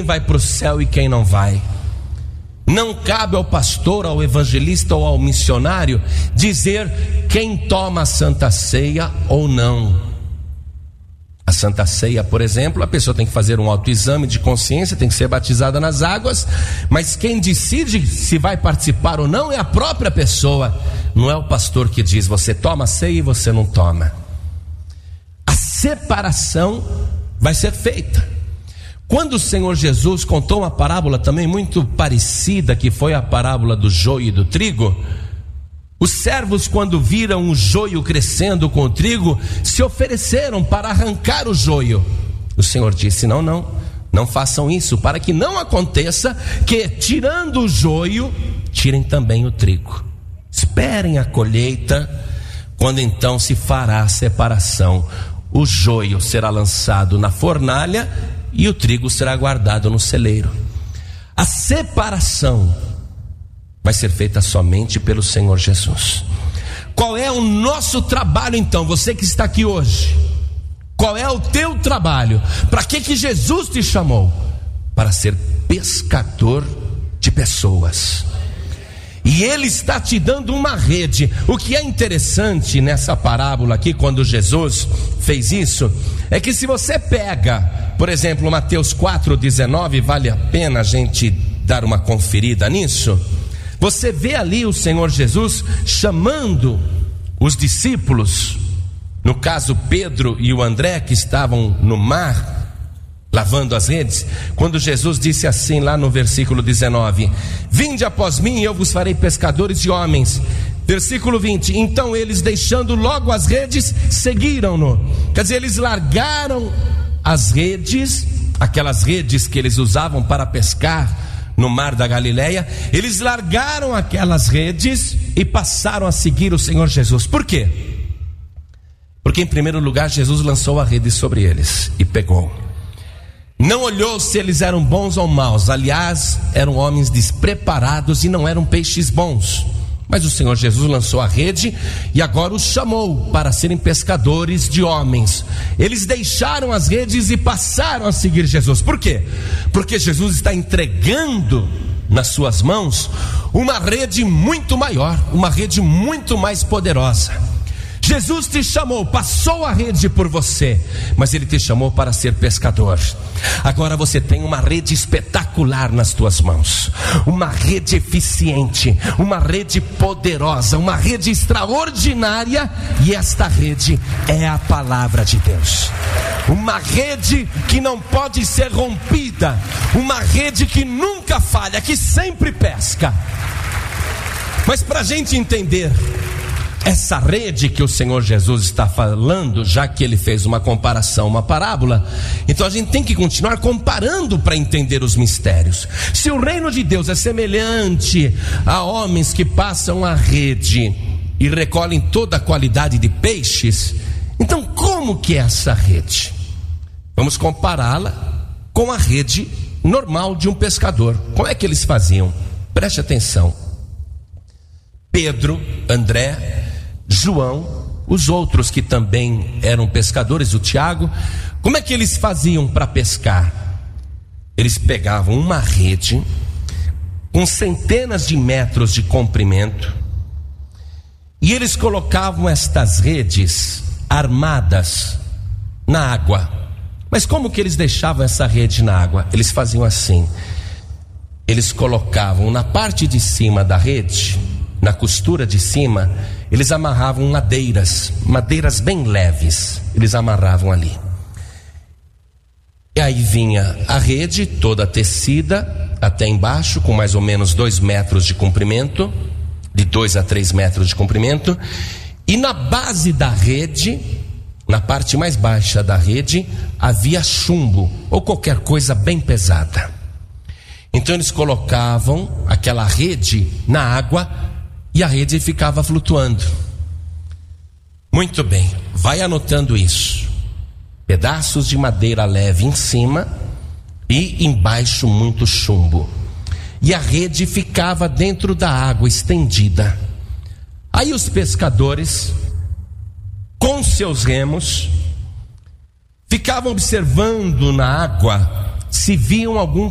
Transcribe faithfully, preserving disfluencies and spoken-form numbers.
vai para o céu e quem não vai. Não cabe ao pastor, ao evangelista ou ao missionário dizer quem toma a Santa Ceia ou não. A Santa Ceia, por exemplo, a pessoa tem que fazer um autoexame de consciência, tem que ser batizada nas águas, mas quem decide se vai participar ou não é a própria pessoa, não é o pastor que diz você toma a ceia e você não toma. A separação vai ser feita. Quando o Senhor Jesus contou uma parábola também muito parecida, que foi a parábola do joio e do trigo, os servos, quando viram o joio crescendo com o trigo, se ofereceram para arrancar o joio. O Senhor disse: não, não, não façam isso, para que não aconteça que, tirando o joio, tirem também o trigo. Esperem a colheita, quando então se fará a separação. O joio será lançado na fornalha e o trigo será guardado no celeiro. A separação vai ser feita somente pelo Senhor Jesus. Qual é o nosso trabalho então? Você que está aqui hoje, qual é o teu trabalho? Para que que Jesus te chamou? Para ser pescador de pessoas. E Ele está te dando uma rede. O que é interessante nessa parábola aqui, quando Jesus fez isso, é que se você pega, por exemplo, Mateus quatro, dezenove, vale a pena a gente dar uma conferida nisso. Você vê ali o Senhor Jesus chamando os discípulos, no caso Pedro e o André, que estavam no mar lavando as redes, quando Jesus disse assim lá no versículo dezenove: vinde após mim e eu vos farei pescadores de homens. Versículo vinte: então eles, deixando logo as redes, seguiram-no. Quer dizer, eles largaram as redes, aquelas redes que eles usavam para pescar no mar da Galileia. Eles largaram aquelas redes e passaram a seguir o Senhor Jesus. Por quê? Porque em primeiro lugar Jesus lançou a rede sobre eles e pegou. Não olhou se eles eram bons ou maus. Aliás, eram homens despreparados e não eram peixes bons. Mas o Senhor Jesus lançou a rede e agora os chamou para serem pescadores de homens. Eles deixaram as redes e passaram a seguir Jesus. Por quê? Porque Jesus está entregando nas suas mãos uma rede muito maior, uma rede muito mais poderosa. Jesus te chamou, passou a rede por você, mas Ele te chamou para ser pescador. Agora você tem uma rede espetacular nas tuas mãos, uma rede eficiente, uma rede poderosa, uma rede extraordinária, e esta rede é a palavra de Deus. Uma rede que não pode ser rompida, uma rede que nunca falha, que sempre pesca. Mas para a gente entender essa rede que o Senhor Jesus está falando, já que Ele fez uma comparação, uma parábola, então a gente tem que continuar comparando para entender os mistérios. Se o reino de Deus é semelhante a homens que passam a rede e recolhem toda a qualidade de peixes, então como que é essa rede? Vamos compará-la com a rede normal de um pescador. Como é que eles faziam? Preste atenção. Pedro, André, João, os outros que também eram pescadores, o Tiago, como é que eles faziam para pescar? Eles pegavam uma rede com centenas de metros de comprimento e eles colocavam estas redes armadas na água. Mas como que eles deixavam essa rede na água? Eles faziam assim: eles colocavam na parte de cima da rede, na costura de cima, eles amarravam madeiras, madeiras bem leves, eles amarravam ali. E aí vinha a rede toda tecida até embaixo, com mais ou menos dois metros de comprimento, de dois a três metros de comprimento, e na base da rede, na parte mais baixa da rede, havia chumbo ou qualquer coisa bem pesada. Então eles colocavam aquela rede na água e a rede ficava flutuando. Muito bem, vai anotando isso. Pedaços de madeira leve em cima e embaixo muito chumbo. E a rede ficava dentro da água estendida. Aí os pescadores, com seus remos, ficavam observando na água se viam algum